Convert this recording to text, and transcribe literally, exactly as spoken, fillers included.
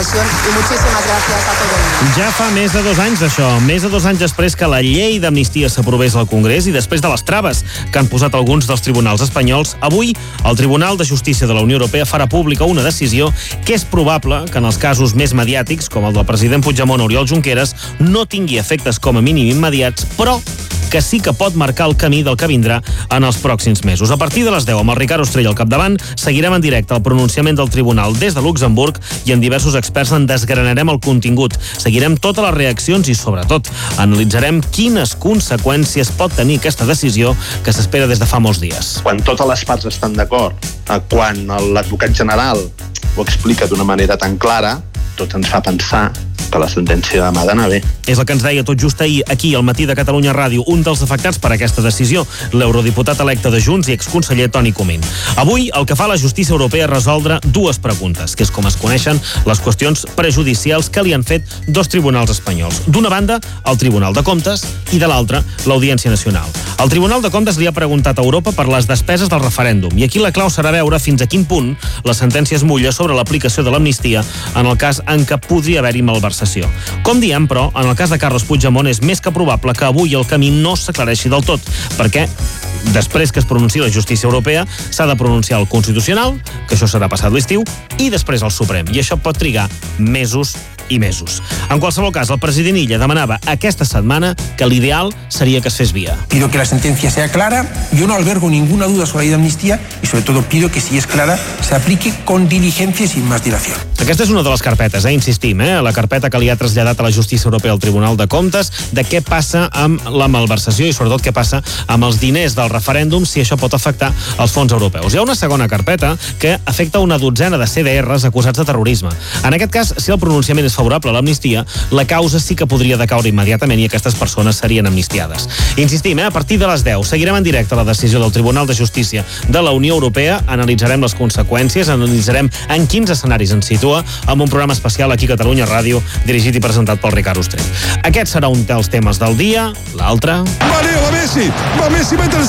discusión y muchísimas gracias a todo el mundo. Ja fa més de dos anys d'això, més de dos anys després que la llei d'amnistia s'aprovés al Congrés i després de les traves que han posat alguns dels tribunals espanyols, avui el Tribunal de Justícia de la Unió Europea farà pública una decisió que és probable que en els casos més mediàtics, com el del president Puigdemont o Oriol Junqueras, no tingui efectes com a mínim immediats, però que sí que pot marcar el camí del que vindrà en els pròxims mesos. A partir de les deu, amb el Ricard Ostrell al capdavant, seguirem en directe el pronunciament del tribunal des de Luxemburg i en diversos experts en desgranarem el contingut. Seguirem totes les reaccions i, sobretot, analitzarem quines conseqüències pot tenir aquesta decisió que s'espera des de fa molts dies. Quan totes les parts estan d'acord, quan l'advocat general ho explica d'una manera tan clara, tot ens fa pensar que la sentència demà ha d'anar bé. És el que ens deia tot just ahir, aquí, al Matí de Catalunya Ràdio, un dels afectats per aquesta decisió, l'eurodiputat electe de Junts i exconseller Toni Comín. Avui, el que fa la justícia europea és resoldre dues preguntes, que és com es coneixen les qüestions prejudicials que li han fet dos tribunals espanyols. D'una banda, el Tribunal de Comptes, i de l'altra, l'Audiència Nacional. El Tribunal de Comptes li ha preguntat a Europa per les despeses del referèndum, i aquí la clau serà veure fins a quin punt la sentència es mulla sobre l'aplicació de l'amnistia en el cas en què podria haver-hi malversació. Com diem, però, en el cas de Carles Puigdemont és més que probable que avui el camí no s'aclareixi del tot, perquè després que es pronunciï la justícia europea s'ha de pronunciar el Constitucional, que això serà passat l'estiu, i després el Suprem, i això pot trigar mesos i mesos. En qualsevol cas, el president Illa demanava aquesta setmana que l'ideal seria que es fes via. Pido que la sentencia sea clara, yo no albergo ninguna duda sobre la ley de amnistía y sobre todo pido que si es clara se aplique con diligencia y sin más dilación. Aquesta és una de les carpetes, eh? insistim, eh? la carpeta que li ha traslladat a la justícia europea al Tribunal de Comptes de què passa amb la malversació i sobretot què passa amb els diners del referèndum si això pot afectar els fons europeus. Hi ha una segona carpeta que afecta una dotzena de C D Rs acusats de terrorisme. En aquest cas, si el pronunciament és favorable a l'amnistia, la causa sí que podria decaure immediatament i aquestes persones serien amnistiades. Insistim, eh? a partir de les deu seguirem en directe la decisió del Tribunal de Justícia de la Unió Europea, analitzarem les conseqüències, analitzarem en quins escenaris ens situa amb un programa especial aquí a Catalunya Ràdio dirigit i presentat pel Ricard Ostrell. Aquest serà un dels temes del dia, l'altre... Va Leo, va Messi, va Messi, mete el